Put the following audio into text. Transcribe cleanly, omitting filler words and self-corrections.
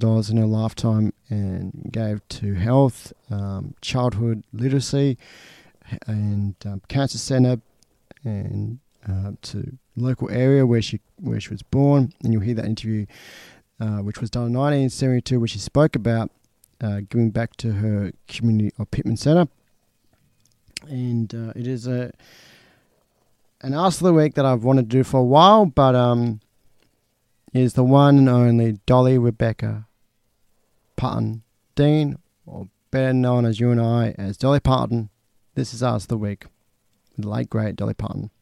$100,000 in her lifetime and gave to health, childhood literacy, and cancer centre, and to local area where she was born. And you'll hear that interview, which was done in 1972, where she spoke about giving back to her community of Pittman Centre. And it is an Ask of the Week that I've wanted to do for a while, but is the one and only Dolly Rebecca Parton Dean, or better known as you and I as Dolly Parton. This is Ask of the Week with the late great Dolly Parton.